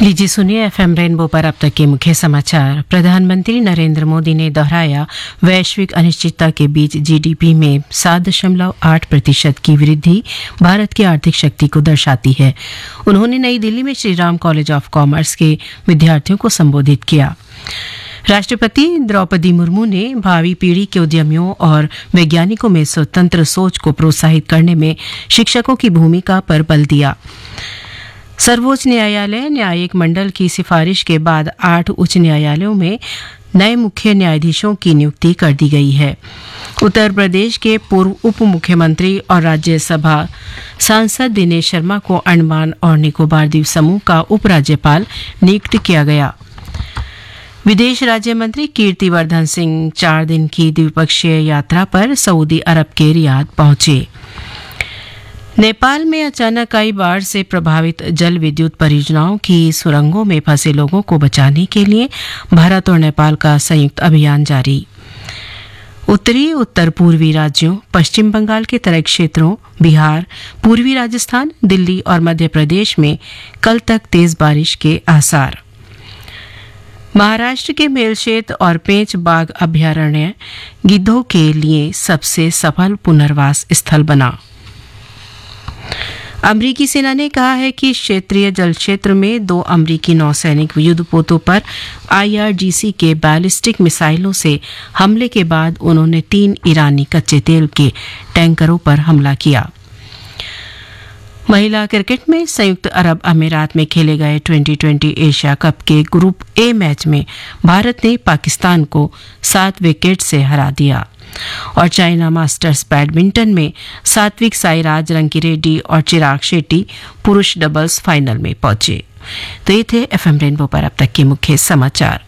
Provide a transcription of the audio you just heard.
लीजिए सुनिए FM rainbow पर अब तक के मुख्य समाचार। प्रधानमंत्री नरेंद्र मोदी ने दोहराया, वैश्विक अनिश्चितता के बीच जीडीपी में 7.8% की वृद्धि भारत की आर्थिक शक्ति को दर्शाती है। उन्होंने नई दिल्ली में Shri Ram college of commerce के विद्यार्थियों को संबोधित किया। राष्ट्रपति द्रौपदी मुर्मू ने भावी पीढ़ी के उद्यमियों और वैज्ञानिकों में स्वतंत्र सोच को प्रोत्साहित करने में शिक्षकों की भूमिका पर बल दिया। सर्वोच्च न्यायालय न्यायिक मंडल की सिफारिश के बाद 8 उच्च न्यायालयों में नए मुख्य न्यायाधीशों की नियुक्ति कर दी गई है। उत्तर प्रदेश के पूर्व उप मुख्यमंत्री और राज्यसभा सांसद दिनेश शर्मा को अंडमान और निकोबार द्वीप समूह का उपराज्यपाल नियुक्त किया गया। विदेश राज्य मंत्री कीर्तिवर्धन सिंह 4 दिन की द्विपक्षीय यात्रा पर सऊदी अरब के रियाद पहुंचे। नेपाल में अचानक आई बाढ़ से प्रभावित जल विद्युत परियोजनाओं की सुरंगों में फंसे लोगों को बचाने के लिए भारत और नेपाल का संयुक्त अभियान जारी। उत्तरी उत्तर पूर्वी राज्यों, पश्चिम बंगाल के तराई क्षेत्रों, बिहार, पूर्वी राजस्थान, दिल्ली और मध्य प्रदेश में कल तक तेज बारिश के आसार। महाराष्ट्र के मेलशेत और पेंच बाघ अभयारण्य गिद्धों के लिए सबसे सफल पुनर्वास स्थल बना। अमरीकी सेना ने कहा है कि क्षेत्रीय जल क्षेत्र में 2 अमरीकी नौसैनिक युद्धपोतों पर IRGC के बैलिस्टिक मिसाइलों से हमले के बाद उन्होंने 3 ईरानी कच्चे तेल के टैंकरों पर हमला किया। महिला क्रिकेट में संयुक्त अरब अमीरात में खेले गए 2020 एशिया कप के ग्रुप ए मैच में भारत ने पाकिस्तान को 7 विकेट से हरा दिया। और चाइना मास्टर्स बैडमिंटन में सात्विक साईराज, रंकीरेड्डी और चिराग शेट्टी पुरुष डबल्स फाइनल में पहुंचे। तो ये थे एफएम रेनबो पर अब तक के मुख्य समाचार।